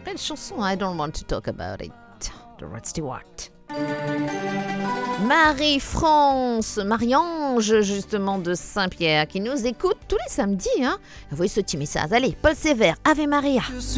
Belle chanson, I don't want to talk about it, de Rod Stewart. Marie-France, Marie-Ange, justement, de Saint-Pierre, qui nous écoute tous les samedis. Envoyez ce petit message. Allez, Paul Sévère, Ave Maria.